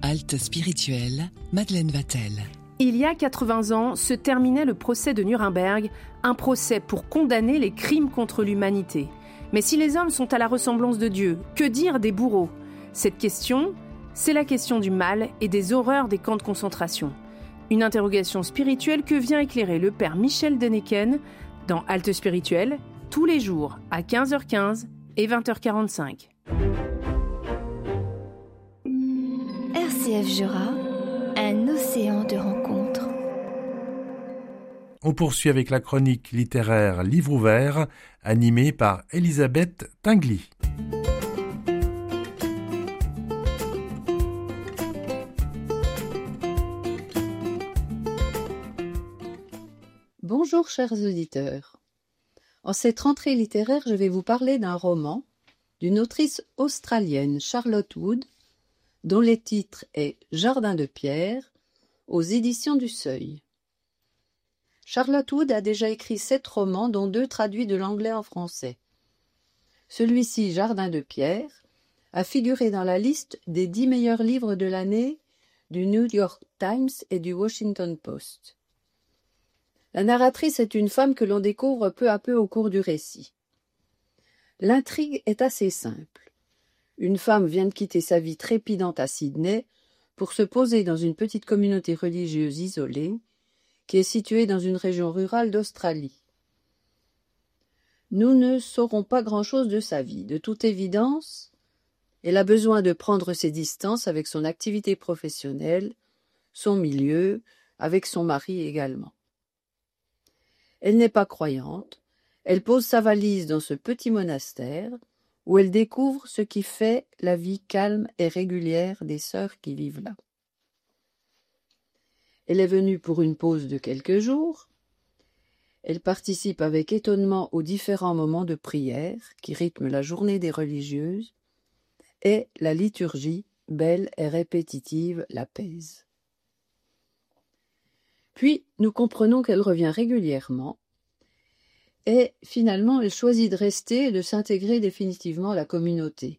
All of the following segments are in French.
Halte spirituelle, Madeleine Vatel. Il y a 80 ans se terminait le procès de Nuremberg, un procès pour condamner les crimes contre l'humanité. Mais si les hommes sont à la ressemblance de Dieu, que dire des bourreaux ? Cette question, c'est la question du mal et des horreurs des camps de concentration. Une interrogation spirituelle que vient éclairer le père Michel Denneken dans Halte spirituelle, tous les jours à 15h15 et 20h45. RCF Jura, un océan de rencontres. On poursuit avec la chronique littéraire Livre ouvert, animée par Elisabeth Tinguely. Bonjour chers auditeurs. En cette rentrée littéraire, je vais vous parler d'un roman d'une autrice australienne, Charlotte Wood, dont le titre est Jardin de pierre, aux éditions du Seuil. Charlotte Wood a déjà écrit 7 romans, dont 2 traduits de l'anglais en français. Celui-ci, Jardin de pierre, a figuré dans la liste des 10 meilleurs livres de l'année du New York Times et du Washington Post. La narratrice est une femme que l'on découvre peu à peu au cours du récit. L'intrigue est assez simple. Une femme vient de quitter sa vie trépidante à Sydney pour se poser dans une petite communauté religieuse isolée qui est située dans une région rurale d'Australie. Nous ne saurons pas grand-chose de sa vie. De toute évidence, elle a besoin de prendre ses distances avec son activité professionnelle, son milieu, avec son mari également. Elle n'est pas croyante, elle pose sa valise dans ce petit monastère où elle découvre ce qui fait la vie calme et régulière des sœurs qui vivent là. Elle est venue pour une pause de quelques jours. Elle participe avec étonnement aux différents moments de prière qui rythment la journée des religieuses, et la liturgie, belle et répétitive, l'apaise. Puis, nous comprenons qu'elle revient régulièrement, et finalement, elle choisit de rester et de s'intégrer définitivement à la communauté.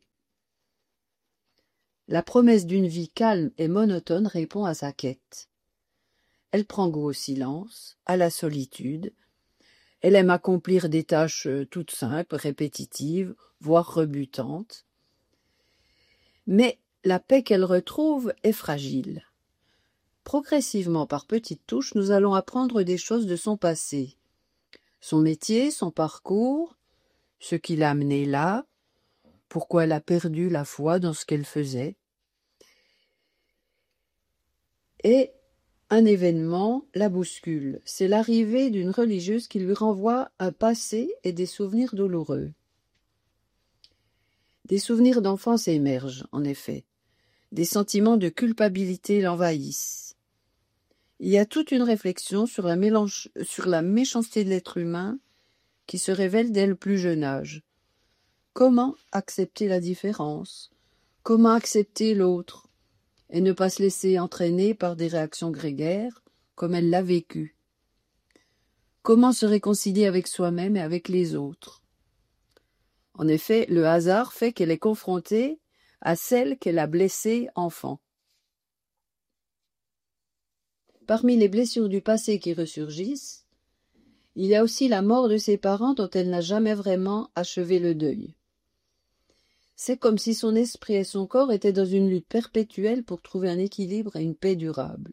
La promesse d'une vie calme et monotone répond à sa quête. Elle prend goût au silence, à la solitude. Elle aime accomplir des tâches toutes simples, répétitives, voire rebutantes. Mais la paix qu'elle retrouve est fragile. Progressivement, par petites touches, nous allons apprendre des choses de son passé. Son métier, son parcours, ce qui l'a amenée là, pourquoi elle a perdu la foi dans ce qu'elle faisait. Et un événement la bouscule. C'est l'arrivée d'une religieuse qui lui renvoie un passé et des souvenirs douloureux. Des souvenirs d'enfance émergent, en effet. Des sentiments de culpabilité l'envahissent. Il y a toute une réflexion sur la méchanceté de l'être humain qui se révèle dès le plus jeune âge. Comment accepter la différence ? Comment accepter l'autre ? Et ne pas se laisser entraîner par des réactions grégaires, comme elle l'a vécu. Comment se réconcilier avec soi-même et avec les autres ? En effet, le hasard fait qu'elle est confrontée à celle qu'elle a blessée enfant. Parmi les blessures du passé qui ressurgissent, il y a aussi la mort de ses parents dont elle n'a jamais vraiment achevé le deuil. C'est comme si son esprit et son corps étaient dans une lutte perpétuelle pour trouver un équilibre et une paix durable.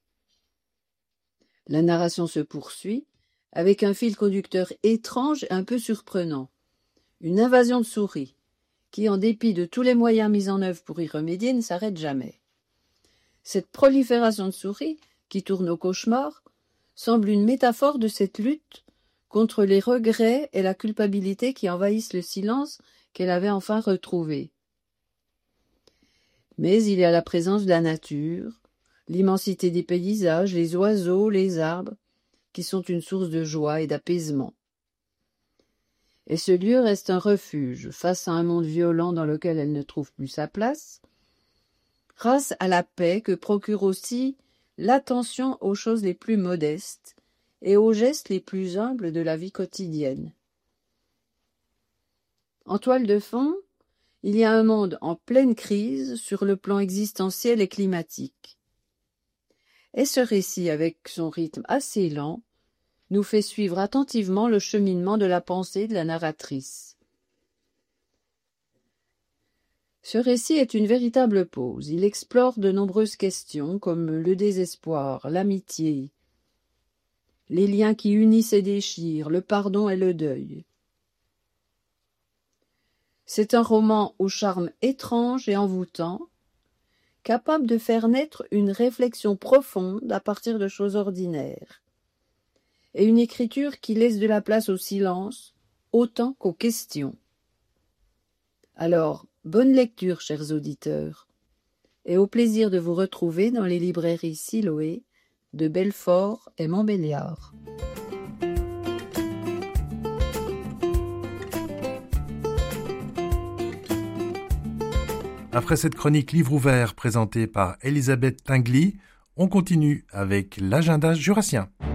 La narration se poursuit avec un fil conducteur étrange et un peu surprenant. Une invasion de souris qui, en dépit de tous les moyens mis en œuvre pour y remédier, ne s'arrête jamais. Cette prolifération de souris qui tourne au cauchemar, semble une métaphore de cette lutte contre les regrets et la culpabilité qui envahissent le silence qu'elle avait enfin retrouvé. Mais il y a la présence de la nature, l'immensité des paysages, les oiseaux, les arbres, qui sont une source de joie et d'apaisement. Et ce lieu reste un refuge face à un monde violent dans lequel elle ne trouve plus sa place, grâce à la paix que procure aussi l'attention aux choses les plus modestes et aux gestes les plus humbles de la vie quotidienne. En toile de fond, Il y a un monde en pleine crise sur le plan existentiel et climatique. Et ce récit, avec son rythme assez lent, nous fait suivre attentivement le cheminement de la pensée de la narratrice. Ce récit est une véritable pause. Il explore de nombreuses questions comme le désespoir, l'amitié, les liens qui unissent et déchirent, le pardon et le deuil. C'est un roman au charme étrange et envoûtant, capable de faire naître une réflexion profonde à partir de choses ordinaires, et une écriture qui laisse de la place au silence autant qu'aux questions. Alors, bonne lecture, chers auditeurs, et au plaisir de vous retrouver dans les librairies Siloé de Belfort et Montbéliard. Après cette chronique livre ouvert présentée par Elisabeth Tinguely, on continue avec l'agenda jurassien.